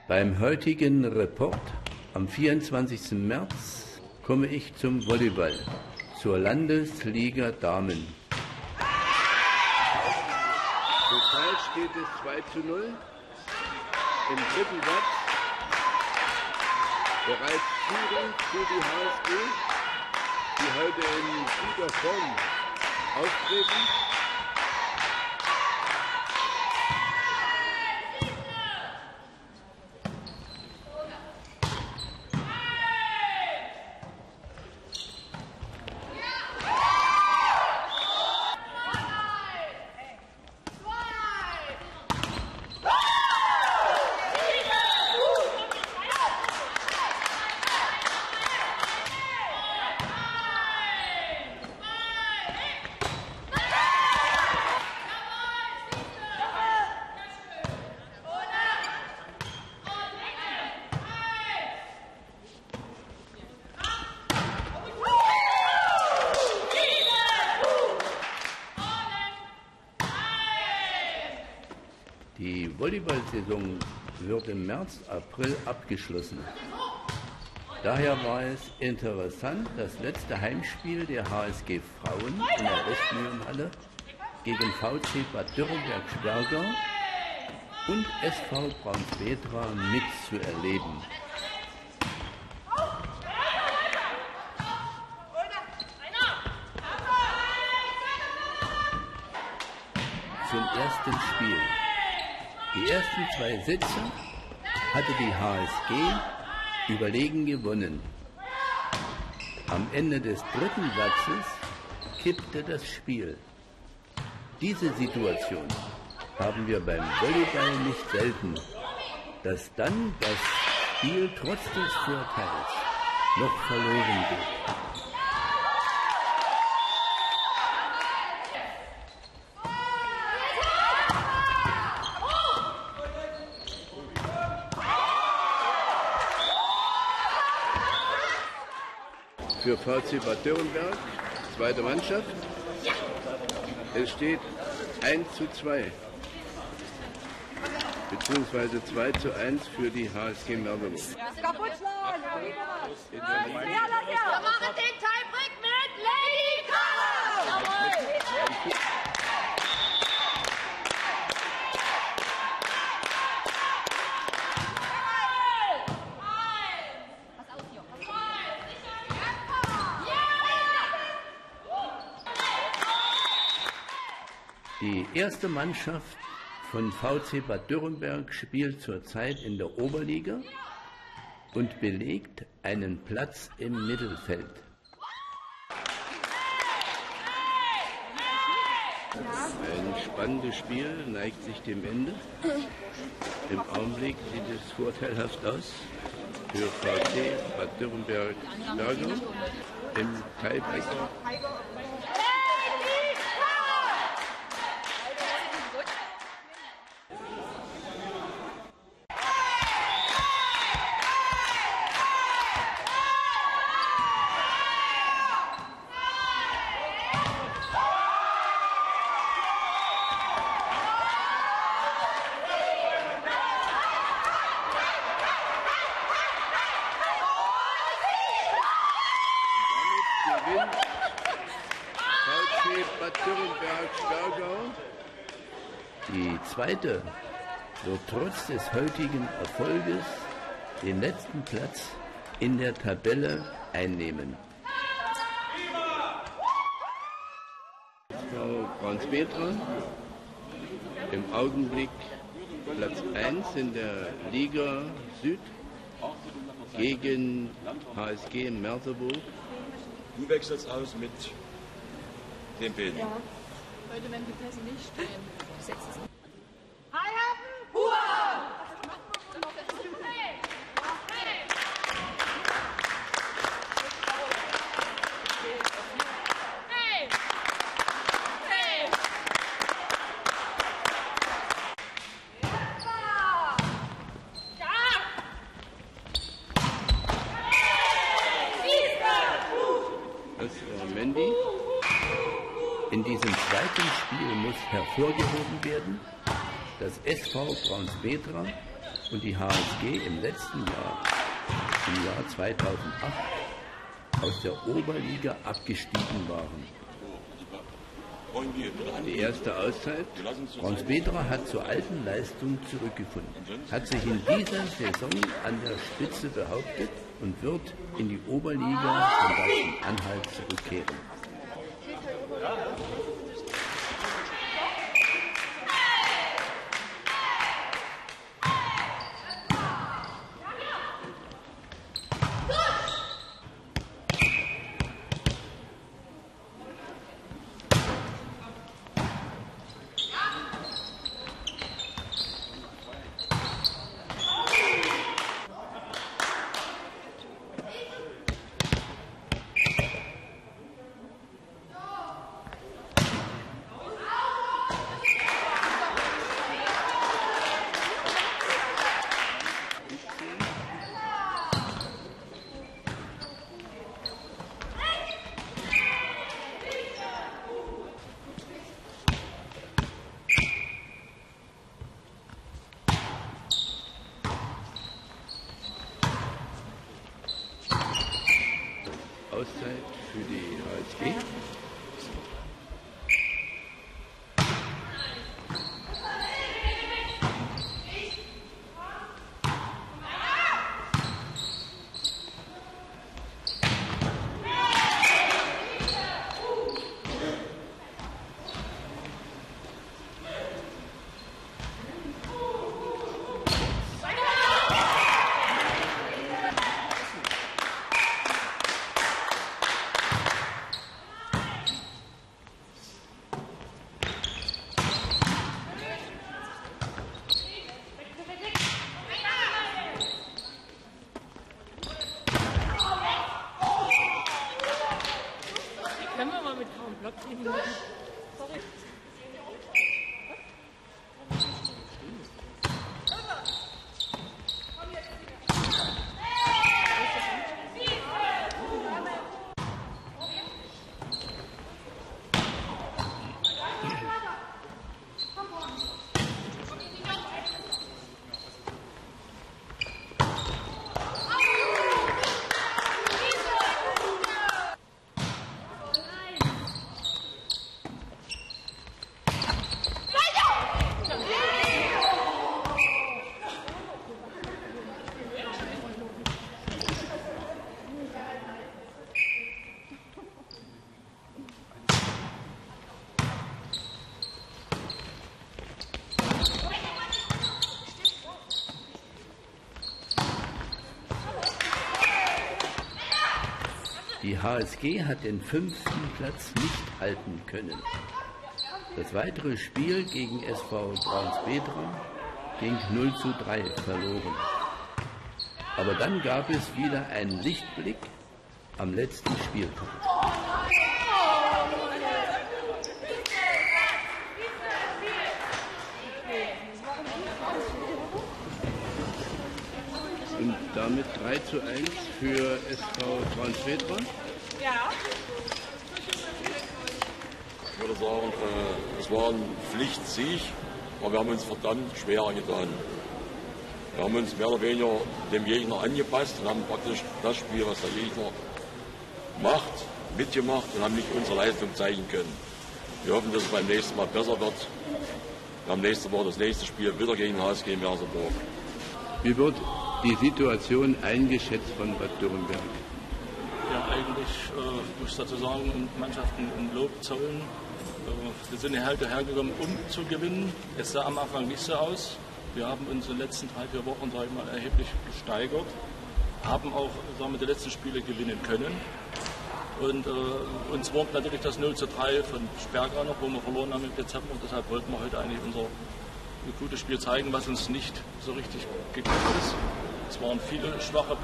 Beim heutigen Report am 24. März komme ich zum Volleyball, zur Landesliga Damen. Zurzeit steht es 2:0 im dritten Satz. Bereits führend für die HSG, die heute in guter Form auftreten. Die Volleyball-Saison wird im März, April abgeschlossen. Daher war es interessant, das letzte Heimspiel der HSG Frauen in der Westmühlenhalle gegen VC Bad Dürrenberg-Sperger und SV Braunspetra mitzuerleben. Zum ersten Spiel. Die ersten 2 Sätze hatte die HSG überlegen gewonnen. Am Ende des dritten Satzes kippte das Spiel. Diese Situation haben wir beim Volleyball nicht selten, dass dann das Spiel trotz des Vorteils noch verloren geht. Für VC Bad Dürrenberg, zweite Mannschaft. Es steht 1:2, beziehungsweise 2:1 für die HSG Merseburg. Kaputt schlagen! Wir machen den Tiebreak mit Lady Color! Jawohl! Die erste Mannschaft von VC Bad Dürrenberg spielt zurzeit in der Oberliga und belegt einen Platz im Mittelfeld. Ein spannendes Spiel neigt sich dem Ende. Im Augenblick sieht es vorteilhaft aus für VC Bad Dürrenberg-Sperger im Tiebreak. Bad Dürrenberg-Sperger. Die zweite wird trotz des heutigen Erfolges den letzten Platz in der Tabelle einnehmen. Frau Braunspetra im Augenblick Platz 1 in der Liga Süd gegen HSG in Merseburg. Du wechselst aus mit dem Bild. Ja, heute werden die Pässe nicht stehen. Mendy. In diesem zweiten Spiel muss hervorgehoben werden, dass SV Braunspetra und die HSG im letzten Jahr, im Jahr 2008, aus der Oberliga abgestiegen waren. Die erste Auszeit. Braunsbedra hat zur alten Leistung zurückgefunden, hat sich in dieser Saison an der Spitze behauptet und wird in die Oberliga von Sachsen-Anhalt zurückkehren. Auszeit für die HSG. Können wir mal mit Frau Block kriegen? Sorry. Die HSG hat den 5. Platz nicht halten können. Das weitere Spiel gegen SV Braunsbedra ging 0:3 verloren. Aber dann gab es wieder einen Lichtblick am letzten Spieltag. Und damit 3:1 für SV Braunsbedra. Ja. Ich würde sagen, es war ein Pflichtsieg, aber wir haben uns verdammt schwer getan. Wir haben uns mehr oder weniger dem Gegner angepasst und haben praktisch das Spiel, was der Gegner macht, mitgemacht und haben nicht unsere Leistung zeigen können. Wir hoffen, dass es beim nächsten Mal besser wird. Wir haben nächste Woche das nächste Spiel wieder gegen HSG Merseburg. Wie wird die Situation eingeschätzt von Bad Dürrenberg? Ja, eigentlich muss ich dazu sagen, und Mannschaften ein Lob zollen. Wir sind hierher gekommen, um zu gewinnen. Es sah am Anfang nicht so aus. Wir haben uns in den letzten 3-4 Wochen erheblich gesteigert, haben auch die letzten Spiele gewinnen können. Und uns wurmt natürlich das 0:3 von Sperger noch, wo wir verloren haben im Dezember. Und deshalb wollten wir heute eigentlich unser gutes Spiel zeigen, was uns nicht so richtig geglückt ist. Es waren viele schwache